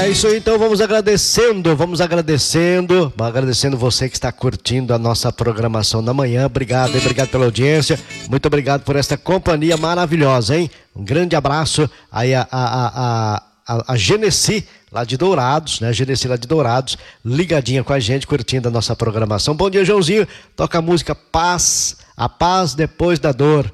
É isso aí, então vamos agradecendo você que está curtindo a nossa programação da manhã. Obrigado, hein? Obrigado pela audiência, muito obrigado por esta companhia maravilhosa, hein? Um grande abraço aí a Genesi lá de Dourados, né? Genesi lá de Dourados, ligadinha com a gente, curtindo a nossa programação. Bom dia, Joãozinho, toca a música Paz, a paz depois da dor.